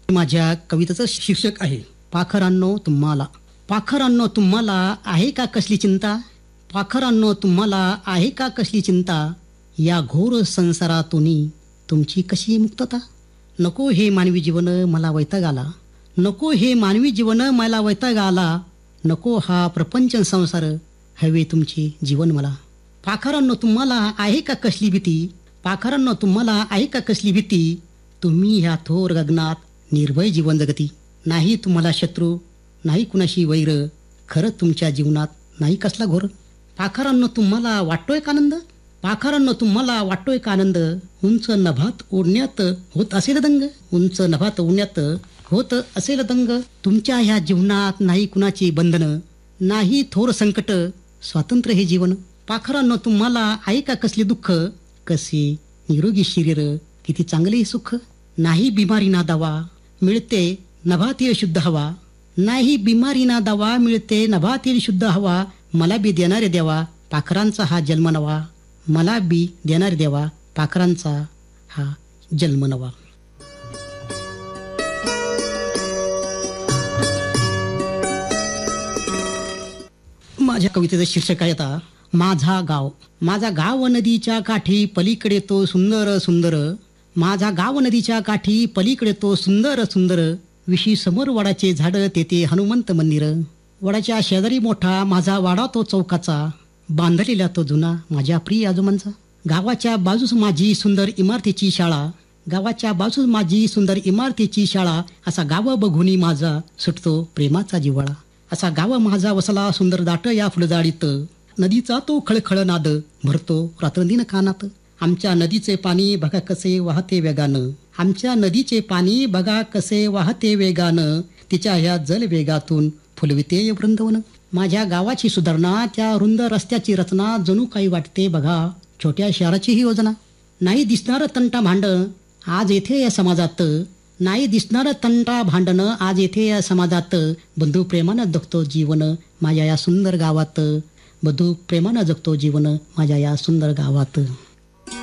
माझ्या कवितेचं शीर्षक आहे पाखरांनो तुम्हाला. पाखरांनो तुम्हाला आहे का कसली चिंता, पाखरांनो तुम्हाला आहे का कसली चिंता, या घोर संसारातून तुमची कशी मुक्तता. नको हे मानवी जीवन मला वैताग आला, नको हे मानवी जीवन मला वैताग आला, नको हा प्रपंच संसार हवे तुमचे जीवन मला. पाखरांनो तुम्हाला आहे का कसली भीती, पाखरांनो तुम्हाला आहे का कसली भीती, तुम्ही ह्या थोर गगनात निर्भय जीवन जगती. नाही तुम्हाला शत्रू, नाही कुणाशी वैर, खरं तुमच्या जीवनात नाही कसला घोर. पाखरांनो तुम्हाला वाटतोय का आनंद, पाखरांनो तुम्हाला वाटतोय का आनंद, उंच नभात उडण्यात होत असेल दंग, उंच नभात उडण्यात होत असेल दंग. तुमच्या ह्या जीवनात नाही कुणाची बंधन, नाही थोर संकट, स्वातंत्र्य हे जीवन. पाखरांनो तुम्हाला आहे का कसले दुःख, कसे निरोगी शरीर किती चांगले सुख. नाही बिमारी ना दवा मिळते नभातील शुद्ध हवा, नाही बिमारी ना दवा मिळते नभातील शुद्ध हवा. मला बी देणारे देवा पाखरांचा हा जन्म नवा, मला बी देणारे देवा पाखरांचा हा जन्म नवा. माझ्या कवितेचं शीर्षक आहे आता माझा गाव. माझा गाव नदीच्या काठी पलीकडे तो सुंदर सुंदर, माझा गाव नदीच्या काठी पलीकडे तो सुंदर सुंदर. विशी समोर वडाचे झाड तेथे हनुमंत मंदिर, वडाच्या शेजारी मोठा माझा वाडा तो चौकाचा, बांधलेला तो जुना माझ्या प्रिय आजोबांचा. गावाच्या बाजूस माझी सुंदर इमारतीची शाळा, गावाच्या बाजूस माझी सुंदर इमारतीची शाळा. असा गाव बघुनी माझा सुटतो प्रेमाचा जिव्हाळा, असा गाव माझा वसला सुंदर दाट या फुलझाडीत. नदीचा तो खळखळ नाद भरतो रात्रंदिन कानात. आमच्या नदीचे पाणी बघा कसे वाहते वेगानं, आमच्या नदीचे पाणी बघा कसे वाहते वेगानं. तिच्या ह्या जल वेगातून फुलविते वृंदवन. माझ्या गावाची सुधारणा त्या रुंद रस्त्याची रचना, जणू काही वाटते बघा छोट्या शहराची ही योजना. नाही दिसणार तंटा भांडण आज येथे या समाजात, नाही दिसणार तंटा भांडण आज येथे या समाजात. बंधू प्रेमानं जगतो जीवन माझ्या या सुंदर गावात, बंधू प्रेमानं जगतो जीवन माझ्या या सुंदर गावात.